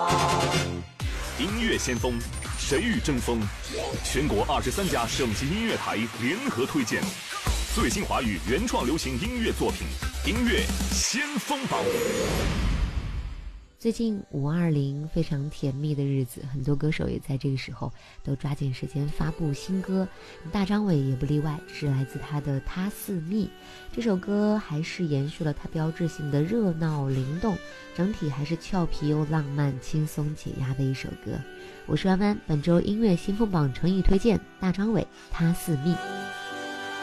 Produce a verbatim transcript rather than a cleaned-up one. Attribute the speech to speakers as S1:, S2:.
S1: 音乐先锋，谁与争锋？全国二十三家省级音乐台联合推荐最新华语原创流行音乐作品，音乐先锋榜。
S2: 最近五二零非常甜蜜的日子，很多歌手也在这个时候都抓紧时间发布新歌，大张伟也不例外，是来自他的《他似蜜》。这首歌还是延续了他标志性的热闹灵动，整体还是俏皮又浪漫、轻松解压的一首歌。我是弯弯，本周音乐新风榜诚意推荐大张伟《他似蜜》。